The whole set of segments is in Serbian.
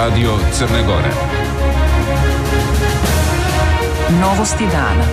Radio Crne Gore. Novosti dana.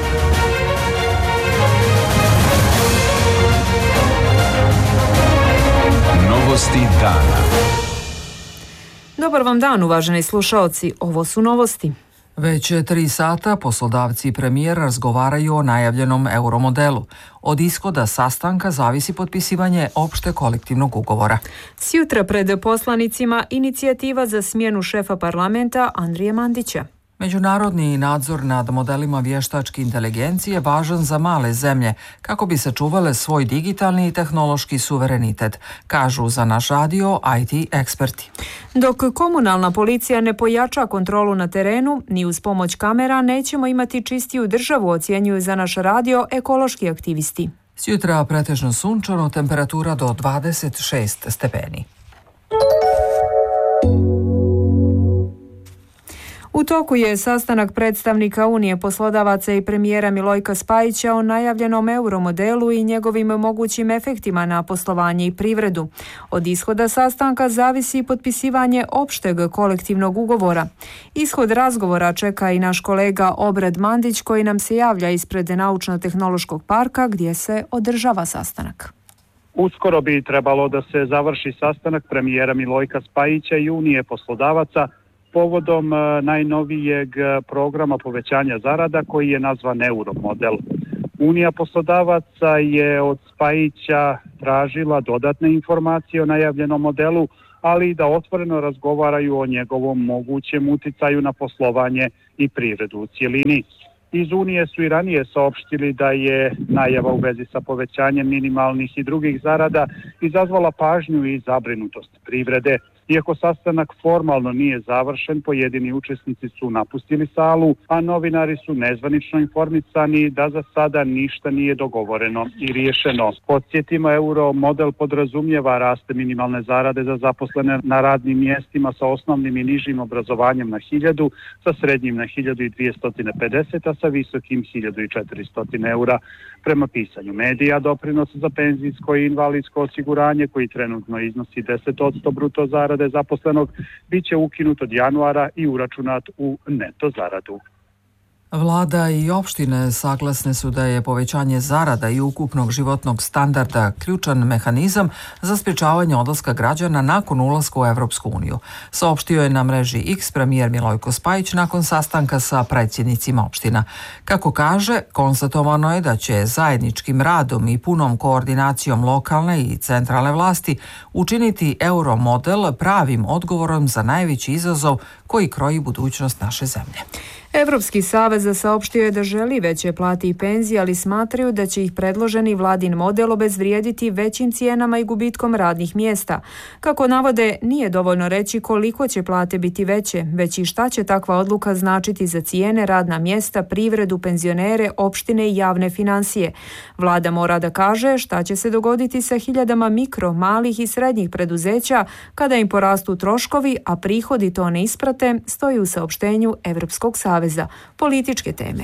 Novosti dana. Dobar vam dan, uvaženi slušaoci. Ovo su novosti. Već 3 sata poslodavci i premijer razgovaraju o najavljenom euromodelu. Od ishoda sastanka zavisi potpisivanje opšte kolektivnog ugovora. Sjutra pred poslanicima inicijativa za smjenu šefa parlamenta Andrije Mandića. Međunarodni nadzor nad modelima vještačke inteligencije važan za male zemlje kako bi sačuvale svoj digitalni i tehnološki suverenitet, kažu za naš radio IT eksperti. Dok komunalna policija ne pojača kontrolu na terenu, ni uz pomoć kamera nećemo imati čistiju državu, ocjenjuju za naš radio ekološki aktivisti. Sjutra pretežno sunčano, temperatura do 26 stepeni. U toku je sastanak predstavnika Unije poslodavaca i premijera Milojka Spajića o najavljenom euromodelu i njegovim mogućim efektima na poslovanje i privredu. Od ishoda sastanka zavisi potpisivanje opšteg kolektivnog ugovora. Ishod razgovora čeka i naš kolega Obred Mandić koji nam se javlja ispred Naučno-tehnološkog parka gdje se održava sastanak. Uskoro bi trebalo da se završi sastanak premijera Milojka Spajića i Unije poslodavaca povodom najnovijeg programa povećanja zarada koji je nazvan Euromodel. Unija poslodavaca je od Spajića tražila dodatne informacije o najavljenom modelu, ali i da otvoreno razgovaraju o njegovom mogućem uticaju na poslovanje i privredu u cjelini. Iz Unije su i ranije saopštili da je najava u vezi sa povećanjem minimalnih i drugih zarada izazvala pažnju i zabrinutost privrede. Iako sastanak formalno nije završen, pojedini učesnici su napustili salu, a novinari su nezvanično informisani da za sada ništa nije dogovoreno i riješeno. Podsjetimo, Euromodel podrazumijeva raste minimalne zarade za zaposlene na radnim mjestima sa osnovnim i nižim obrazovanjem na 1000, sa srednjim na 1250, a sa visokim 1400 eura. Prema pisanju medija, doprinos za penzijsko i invalidsko osiguranje, koji trenutno iznosi 10% bruto zarade zaposlenog, bit će ukinut od januara i uračunat u neto zaradu. Vlada i opštine saglasne su da je povećanje zarada i ukupnog životnog standarda ključan mehanizam za sprječavanje odlaska građana nakon ulaska u Evropsku uniju. Saopštio je na mreži X premijer Milojko Spajić nakon sastanka sa predsjednicima opština. Kako kaže, konstatovano je da će zajedničkim radom i punom koordinacijom lokalne i centralne vlasti učiniti euromodel pravim odgovorom za najveći izazov koji kroji budućnost naše zemlje. Evropski savez saopštio je da želi veće plate i penzije, ali smatraju da će ih predloženi vladin model obezvrijediti većim cijenama i gubitkom radnih mjesta. Kako navode, nije dovoljno reći koliko će plate biti veće, već i šta će takva odluka značiti za cijene, radna mjesta, privredu, penzionere, opštine i javne financije. Vlada mora da kaže šta će se dogoditi sa hiljadama mikro, malih i srednjih preduzeća kada im porastu troškovi, a prihodi to ne isprate, stoji u saopštenju Evropskog saveza. Političke teme.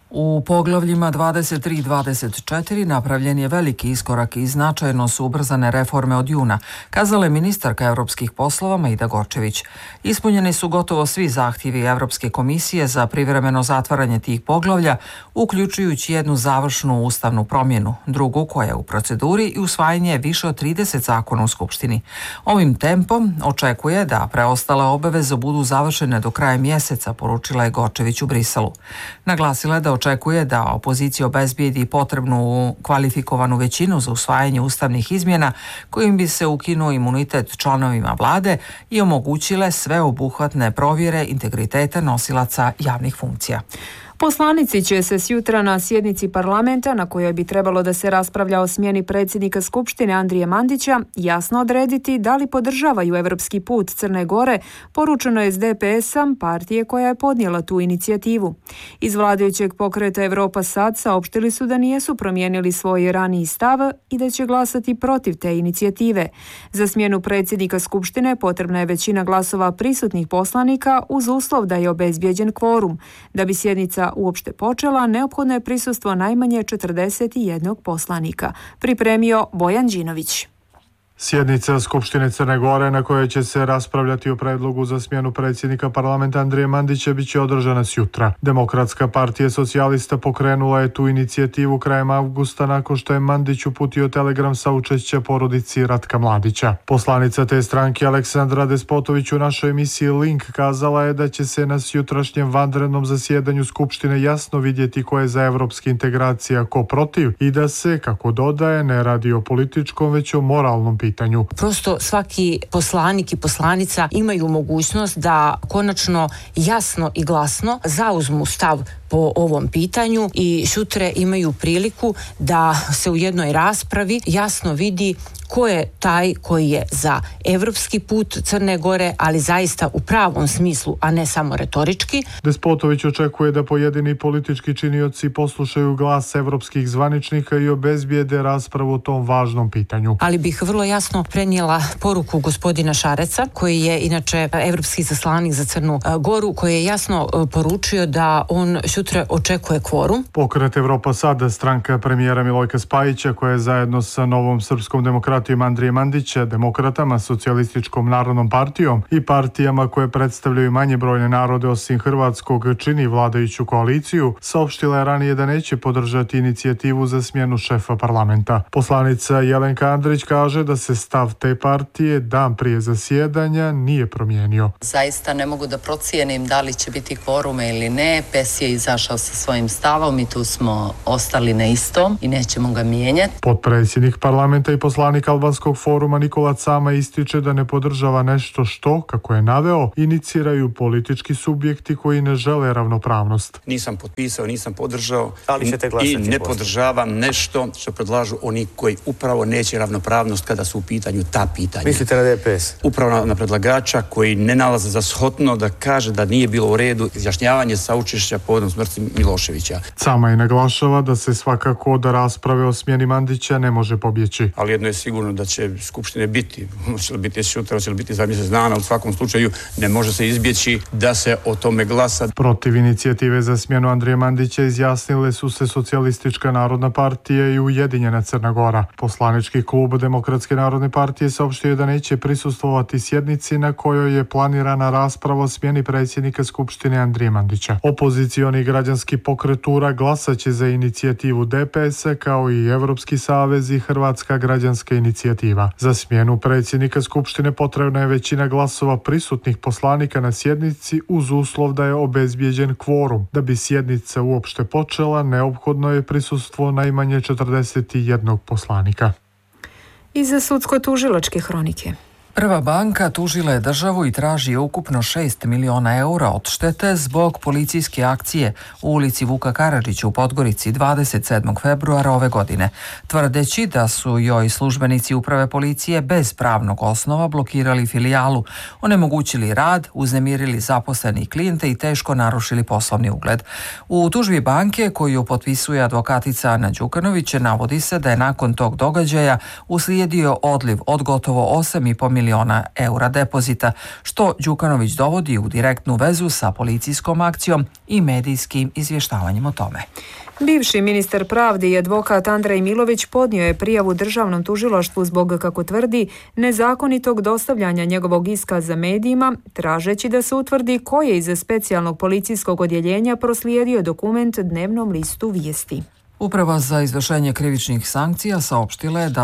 U poglavljima 23 i 24 napravljen je veliki iskorak i značajno su ubrzane reforme od juna, kazala je ministarka evropskih poslova Majda Gorčević. Ispunjeni su gotovo svi zahtjevi Evropske komisije za privremeno zatvaranje tih poglavlja, uključujući jednu završnu ustavnu promjenu, drugu koja je u proceduri i usvajanje više od 30 zakona u Skupštini. Ovim tempom očekuje da preostale obaveze budu završene do kraja mjeseca, poručila je Gorčević u Briselu. Naglasila je da očekuje da opozicija obezbijedi potrebnu kvalifikovanu većinu za usvajanje ustavnih izmjena kojim bi se ukinuo imunitet članovima vlade i omogućile sveobuhvatne provjere integriteta nosilaca javnih funkcija. Poslanici će se sjutra na sjednici parlamenta, na kojoj bi trebalo da se raspravlja o smjeni predsjednika Skupštine Andrije Mandića, jasno odrediti da li podržavaju evropski put Crne Gore, poručeno je s DPS-a, partije koja je podnijela tu inicijativu. Iz vladajućeg pokreta Europa Sad saopštili su da nijesu promijenili svoj raniji stav i da će glasati protiv te inicijative. Za smjenu predsjednika Skupštine potrebna je većina glasova prisutnih poslanika uz uslov da je obezbijeđen kvorum. Da bi sjednica uopšte počela, neophodno je prisustvo najmanje 41 poslanika. Pripremio Bojan Đinović. Sjednica Skupštine Crne Gore na kojoj će se raspravljati o predlogu za smjenu predsjednika parlamenta Andrije Mandića biće održana sjutra. Demokratska partija socijalista pokrenula je tu inicijativu krajem avgusta nakon što je Mandić uputio telegram saučešća porodici Ratka Mladića. Poslanica te stranke Aleksandra Despotović u našoj emisiji Link kazala je da će se na sjutrašnjem vanrednom zasjedanju Skupštine jasno vidjeti ko je za evropske integracije, a ko protiv i da se, kako dodaje, ne radi o političkom već o moralnom pitanju. Prosto svaki poslanik i poslanica imaju mogućnost da konačno jasno i glasno zauzmu stav po ovom pitanju i sutra imaju priliku da se u jednoj raspravi jasno vidi ko je taj koji je za evropski put Crne Gore, ali zaista u pravom smislu, a ne samo retorički. Despotović očekuje da pojedini politički činioci poslušaju glas evropskih zvaničnika i obezbijede raspravu o tom važnom pitanju. Ali bih vrlo jasno prenijela poruku gospodina Šareca, koji je inače evropski zaslanik za Crnu Goru, koji je jasno poručio da on sutra očekuje kvorum. Pokret Evropa Sada, stranka premijera Milojka Spajića, koja je zajedno sa Novom srpskom demokratijom Andrije Mandića, Demokratama, Socijalističkom narodnom partijom i partijama koje predstavljaju manje brojne narode osim hrvatskog, čini vladajuću koaliciju, saopštila je ranije da neće podržati inicijativu za smjenu šefa parlamenta. Poslanica Jelenka Andrić kaže da se stav te partije dan prije zasjedanja nije promijenio. Zaista ne mogu da procijenim da li će biti kvorume ili ne. PES je izašao sa svojim stavom i tu smo ostali na istom i nećemo ga mijenjati. Potpredsjednik parlamenta i poslanik Albanskog foruma Nikola Cama ističe da ne podržava nešto što, kako je naveo, iniciraju politički subjekti koji ne žele ravnopravnost. Nisam potpisao, nisam podržao i ne podržavam nešto što predlažu oni koji upravo neće ravnopravnost kada su u pitanju ta pitanja. Mislite na DPS? Upravo na predlagača koji ne nalaze za shodno da kaže da nije bilo u redu izjašnjavanje saučešća povodom smrti Miloševića. Cama i naglašava da se svakako da rasprave o smjeni Mandića ne može pobjeći. Ali jedno je sigurno da će skupštine biti, će li biti sutra, će li biti za mjesec dana, u svakom slučaju ne može se izbjeći da se o tome glasa. Protiv inicijative za smjenu Andrije Mandića izjasnile su se Socijalistička narodna partija i Ujedinjena Crna Gora. Poslanički klub Demokratske narodne partije saopštio da neće prisustvovati sjednici na kojoj je planirana rasprava o smjeni predsjednika Skupštine Andrije Mandića. Opozicioni građanski pokret URA glasaće za inicijativu DPS-a kao i Evropski savez i Hrvatska građanska inicijativa. Za smjenu predsjednika Skupštine potrebna je većina glasova prisutnih poslanika na sjednici uz uslov da je obezbijeđen kvorum. Da bi sjednica uopšte počela, neophodno je prisustvo najmanje 41 poslanika. Iza sudsko-tužilačke hronike. Prva banka tužila je državu i traži ukupno 6 miliona eura odštete zbog policijske akcije u ulici Vuka Karadžića u Podgorici 27. februara ove godine, tvrdeći da su joj službenici uprave policije bez pravnog osnova blokirali filijalu, onemogućili rad, uznemirili zaposleni klijente i teško narušili poslovni ugled. U tužbi banke, koju potpisuje advokatica Ana Đukanović, navodi se da je nakon tog događaja uslijedio odliv od gotovo 8,5 miliona eura depozita, što Đukanović dovodi u direktnu vezu sa policijskom akcijom i medijskim izvještavanjem o tome. Bivši ministar pravde i advokat Andrej Milović podnio je prijavu državnom tužilaštvu zbog, kako tvrdi, nezakonitog dostavljanja njegovog iskaza medijima, tražeći da se utvrdi ko je iza specijalnog policijskog odjeljenja proslijedio dokument dnevnom listu Vijesti. Uprava za izvršenje krivičnih sankcija saopštila je da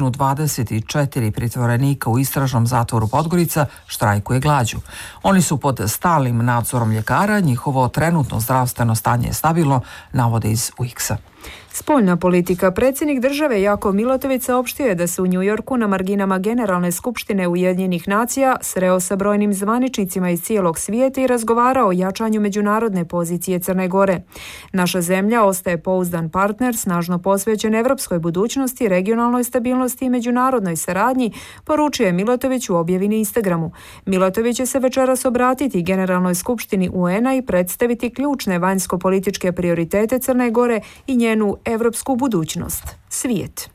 124 pritvorenika u istražnom zatvoru Podgorica štrajkuje glađu. Oni su pod stalnim nadzorom ljekara, njihovo trenutno zdravstveno stanje je stabilno, navode iz UX-a. Spoljna politika. Predsjednik države Jakov Milotović saopštio je da se u Njujorku na marginama Generalne skupštine Ujedinjenih nacija sreo sa brojnim zvaničnicima iz cijelog svijeta i razgovarao o jačanju međunarodne pozicije Crne Gore. Naša zemlja ostaje pouzdan partner, snažno posvećen evropskoj budućnosti, regionalnoj stabilnosti i međunarodnoj saradnji, poručio je Milotović u objavi na Instagramu. Milotović će se večeras obratiti Generalnoj skupštini UN-a i predstaviti ključne vanjsko-političke prioritete Crne Gore i njenu evropsku budućnost. Svijet.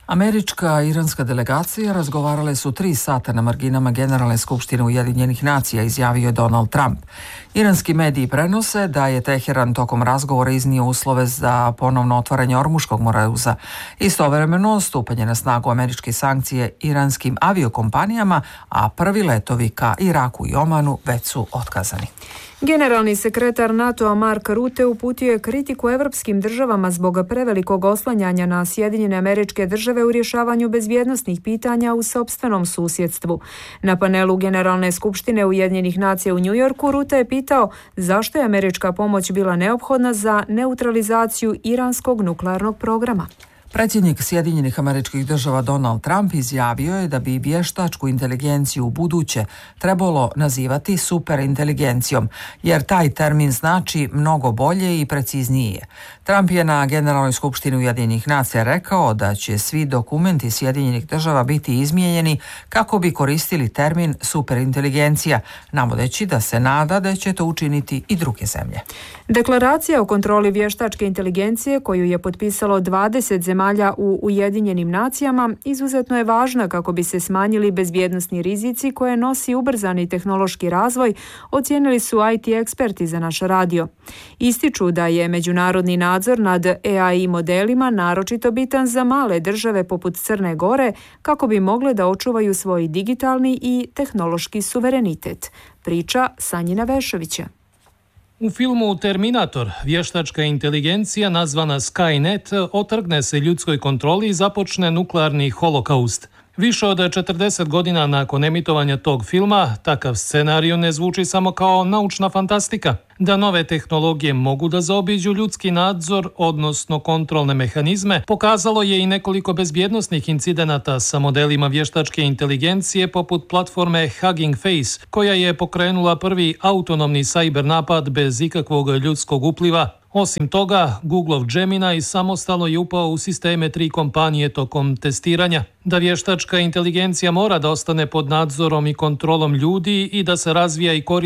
Američka i iranska delegacija razgovarale su 3 sata na marginama Generalne skupštine Ujedinjenih nacija, izjavio je Donald Trump. Iranski mediji prenose da je Teheran tokom razgovora iznio uslove za ponovno otvaranje Ormuškog moraza. Istovremeno stupanje na snagu američke sankcije iranskim aviokompanijama, a prvi letovi ka Iraku i Omanu već su otkazani. Generalni sekretar NATO-a Mark Rutte uputio je kritiku evropskim državama zbog prevelikog oslanjanja na Sjedinjene Američke Države u rješavanju bezbjednosnih pitanja u sopstvenom susjedstvu. Na panelu Generalne skupštine Ujedinjenih nacija u Njujorku Rutte je pitao zašto je američka pomoć bila neophodna za neutralizaciju iranskog nuklearnog programa. Predsjednik Sjedinjenih Američkih Država Donald Trump izjavio je da bi vještačku inteligenciju u buduće trebalo nazivati superinteligencijom, jer taj termin znači mnogo bolje i preciznije. Trump je na Generalnoj skupštini Ujedinjenih nacija rekao da će svi dokumenti Sjedinjenih Država biti izmijenjeni kako bi koristili termin superinteligencija, navodeći da se nada da će to učiniti i druge zemlje. Deklaracija o kontroli vještačke inteligencije koju je potpisalo 20 zemalja u Ujedinjenim nacijama izuzetno je važna kako bi se smanjili bezbjednosni rizici koje nosi ubrzani tehnološki razvoj, ocijenili su IT eksperti za naš radio. Ističu da je međunarodni nadzor nad AI modelima naročito bitan za male države poput Crne Gore kako bi mogle da očuvaju svoj digitalni i tehnološki suverenitet. Priča Sanjina Vešovića. U filmu Terminator vještačka inteligencija nazvana Skynet otrgne se ljudskoj kontroli i započne nuklearni holokaust. Više od 40 godina nakon emitovanja tog filma, takav scenarij ne zvuči samo kao naučna fantastika. Da nove tehnologije mogu da zaobiđu ljudski nadzor, odnosno kontrolne mehanizme, pokazalo je i nekoliko bezbjednosnih incidenata sa modelima vještačke inteligencije poput platforme Hugging Face, koja je pokrenula prvi autonomni cyber napad bez ikakvog ljudskog upliva. Osim toga, Googleov Gemini samostalno je upao u sisteme 3 kompanije tokom testiranja. Da vještačka inteligencija mora da ostane pod nadzorom i kontrolom ljudi i da se razvija i koristi